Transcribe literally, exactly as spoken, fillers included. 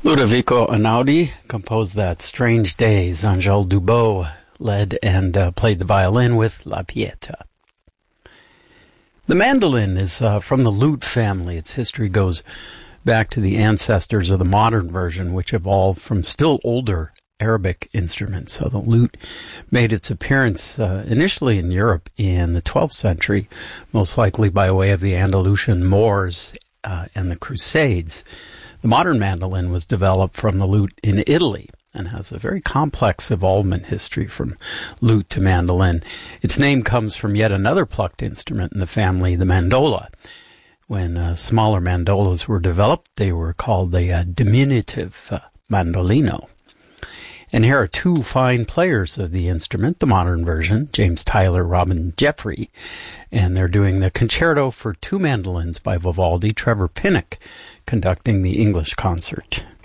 Ludovico Einaudi composed that Strange Days. Angèle Dubos led and uh, played the violin with La Pieta. The mandolin is uh, from the lute family. Its history goes back to the ancestors of the modern version, which evolved from still older Arabic instruments. So the lute made its appearance uh, initially in Europe in the twelfth century, most likely by way of the Andalusian Moors uh, and the Crusades. The modern mandolin was developed from the lute in Italy and has a very complex evolvement history from lute to mandolin. Its name comes from yet another plucked instrument in the family, the mandola. When uh, smaller mandolas were developed, they were called the uh, diminutive uh, mandolino. And here are two fine players of the instrument, the modern version, James Tyler, Robin Jeffrey, and they're doing the Concerto for Two Mandolins by Vivaldi, Trevor Pinnock conducting the English concert.